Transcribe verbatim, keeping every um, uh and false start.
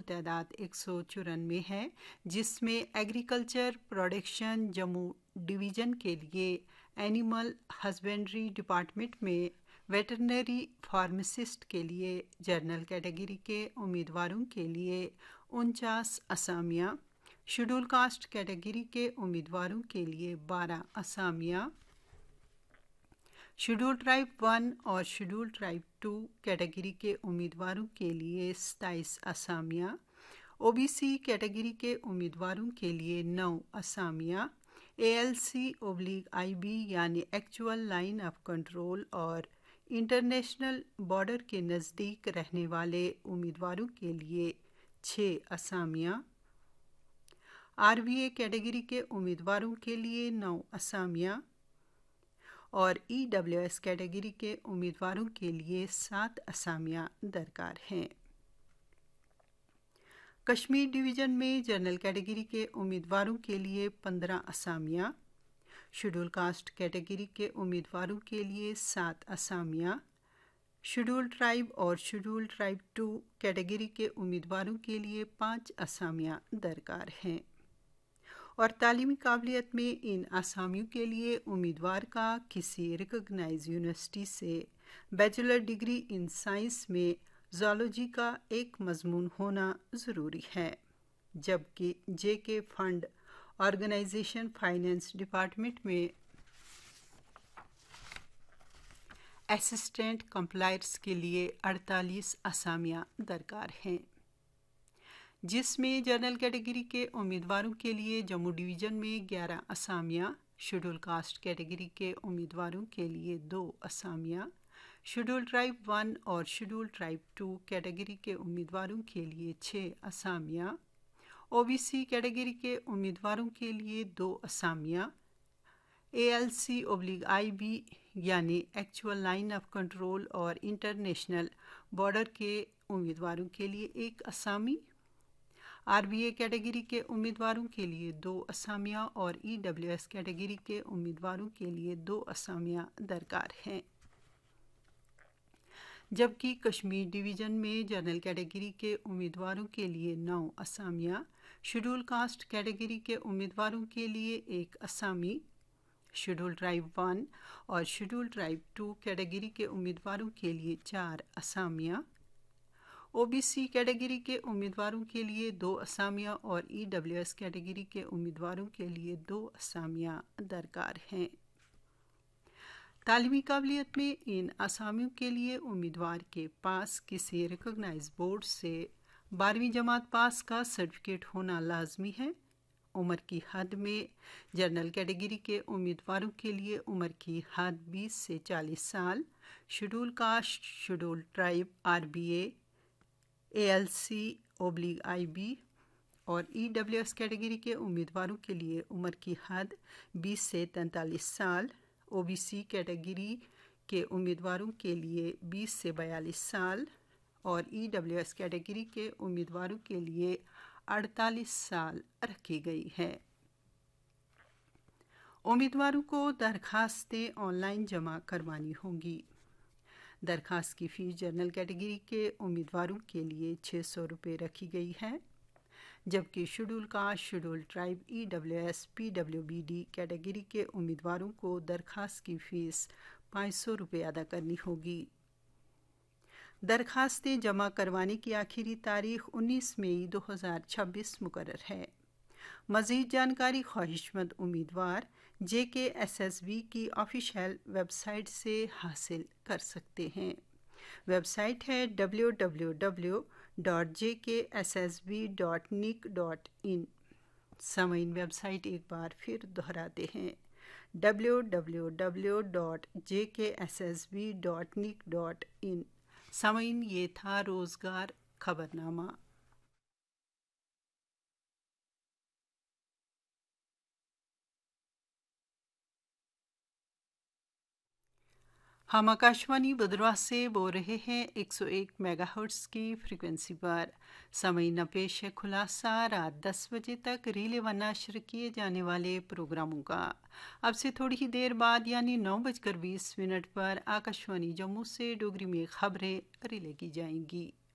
تعداد ایک سو چورانوے ہے، جس میں ایگریکلچر پروڈکشن جموں ڈویژن کے لیے اینیمل ہسبینڈری ڈپارٹمنٹ میں ویٹرنری فارماسسٹ کے لیے جنرل کیٹیگری کے امیدواروں کے لیے انچاس اسامیاں، شیڈول کاسٹ کیٹیگری کے امیدواروں کے لیے بارہ اسامیاں، شیڈول ٹرائب ون اور شیڈول ٹرائب ٹو کیٹیگری کے امیدواروں کے لیے ستائیس اسامیاں، او بی سی کیٹیگری کے امیدواروں کے لیے نو اسامیاں، A L C اوبلیگ I be یعنی ایکچول لائن آف کنٹرول اور انٹرنیشنل بارڈر کے نزدیک رہنے والے امیدواروں کے لیے چھ اسامیاں، آر بی اے کیٹیگری کے امیدواروں کے لیے نو اسامیاں اور ای ڈبلیو ایس کیٹیگری کے امیدواروں کے لیے سات اسامیاں درکار ہیں۔ کشمیر ڈویژن میں جنرل کیٹیگری کے امیدواروں کے لیے پندرہ اسامیاں، شیڈول کاسٹ کیٹیگری کے امیدواروں کے لیے سات اسامیاں، شیڈول ٹرائب اور شیڈول ٹرائب ٹو کیٹیگری کے امیدواروں کے لیے پانچ اسامیاں درکار ہیں، اور تعلیمی قابلیت میں ان اسامیوں کے لیے امیدوار کا کسی ریکگنائز یونیورسٹی سے بیچلر ڈگری ان سائنس میں زالوجی کا ایک مضمون ہونا ضروری ہے، جبکہ جے کے فنڈ آرگنائزیشن فائنانس ڈپارٹمنٹ میں اسسٹنٹ کمپلائرس کے لیے اڑتالیس اسامیاں درکار ہیں، جس میں جنرل کیٹیگری کے امیدواروں کے لیے جموں ڈویژن میں گیارہ اسامیاں، شیڈول کاسٹ کیٹیگری کے امیدواروں کے لیے دو اسامیاں، شیڈول ٹرائب ون اور شیڈول ٹرائب ٹو کیٹیگری کے امیدواروں کے لیے چھ اسامیاں، او بی سی کیٹیگری کے امیدواروں کے لیے دو اسامیاں، A L C اوبلیگ I be یعنی ایکچول لائن آف کنٹرول اور انٹرنیشنل بارڈر کے امیدواروں کے لیے ایک اسامی، آر بی اے کیٹیگری کے امیدواروں کے لیے دو اسامیاں اور ای ڈبلیو ایس کیٹیگری کے امیدواروں کے لیے دو اسامیاں درکار ہیں، جبکہ کشمیر ڈویژن میں جنرل کیٹیگری کے امیدواروں کے لیے نو اسامیاں، شیڈول کاسٹ کیٹیگری کے امیدواروں کے لیے ایک اسامی، شیڈول ٹرائب ون اور شیڈول ٹرائب ٹو کیٹیگری کے امیدواروں کے لیے چار اسامیاں، او بی سی کیٹیگری کے امیدواروں کے لیے دو اسامیاں اور ای ڈبلیو ایس کیٹیگری کے امیدواروں کے لیے دو اسامیاں درکار ہیں۔ تعلیمی قابلیت میں ان اسامیوں کے لیے امیدوار کے پاس کسی ریکگنائز بورڈ سے بارہویں جماعت پاس کا سرٹیفکیٹ ہونا لازمی ہے۔ عمر کی حد میں جنرل کیٹیگری کے امیدواروں کے لیے عمر کی حد بیس سے چالیس سال، schedule cost, schedule tribe, are be a, A L C اوبلیگ I be اور ای ڈبلیو ایس کیٹیگری کے امیدواروں کے لیے عمر کی حد بیس سے تینتالیس سال، او بی سی کیٹیگری کے امیدواروں کے لیے بیس سے بیالیس سال اور ای ڈبلیو ایس کیٹیگری کے امیدواروں کے لیے اڑتالیس سال رکھی گئی ہے۔ امیدواروں کو درخواستیں آن لائن جمع کروانی ہوں گی۔ درخواست کی فیس جنرل کیٹیگری کے امیدواروں کے لیے چھ سو روپے رکھی گئی ہے، جبکہ schedule cost, schedule tribe, E W S, P W B D category کے امیدواروں کو درخواست کی فیس پانچ سو روپے ادا کرنی ہوگی۔ درخواستیں جمع کروانے کی آخری تاریخ انیس مئی دو ہزار چھبیس مقرر ہے۔ مزید جانکاری خواہش مند امیدوار جے کے ایس ایس بی کی آفیشیل ویب سائٹ سے حاصل کر سکتے ہیں۔ ویب سائٹ ہے W W W dot J کے ایس ایس بی ڈاٹ نیک ڈاٹ ان۔ سامعین، ویب سائٹ ایک بار پھر دہراتے ہیں، W W W dot J کے ایس ایس بی ڈاٹ نیک ڈاٹ ان۔ سامعین، یہ تھا روزگار خبرنامہ۔ ہم آکاشوانی بدرواہ سے بول رہے ہیں ایک سو ایک میگا ہرٹز کی فریکوینسی پر۔ سامعین، پیش ہے خلاصہ رات دس بجے تک ریلے و نشر کیے جانے والے پروگراموں کا۔ اب سے تھوڑی ہی دیر بعد یعنی نو بج کر بیس منٹ پر آکاشوانی جموں سے ڈوگری میں خبریں ریلے کی جائیں گی۔